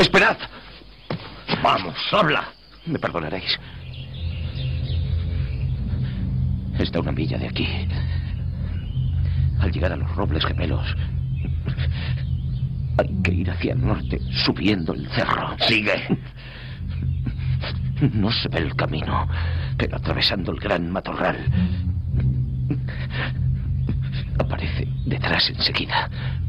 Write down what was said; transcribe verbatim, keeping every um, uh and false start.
¡Esperad! Vamos, habla. Me perdonaréis. Está a una milla de aquí. Al llegar a los robles gemelos, hay que ir hacia el norte, subiendo el cerro. Sigue. No se ve el camino, pero atravesando el gran matorral, aparece detrás enseguida